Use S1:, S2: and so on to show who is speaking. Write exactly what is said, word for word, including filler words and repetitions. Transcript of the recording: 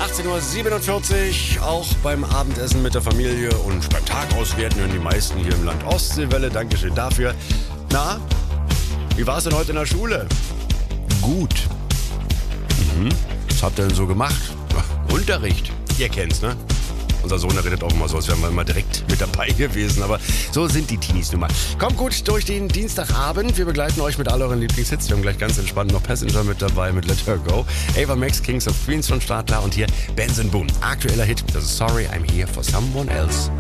S1: achtzehn Uhr siebenundvierzig, auch beim Abendessen mit der Familie und beim Tag auswerten hören die meisten hier im Land Ostseewelle. Dankeschön dafür. Na, wie war es denn heute in der Schule? Gut. Mhm. Was habt ihr denn so gemacht? Unterricht. Ihr kennt's, ne? Unser Sohn redet auch immer so, als wären wir immer direkt mit dabei gewesen. Aber so sind die Teenies nun mal. Kommt gut durch den Dienstagabend. Wir begleiten euch mit all euren Lieblingshits. Wir haben gleich ganz entspannt noch Passenger mit dabei mit Let Her Go. Ava Max, Kings of Queens von Start da. Und hier Benson Boom. Aktueller Hit. Das ist Sorry, I'm Here for Someone Else.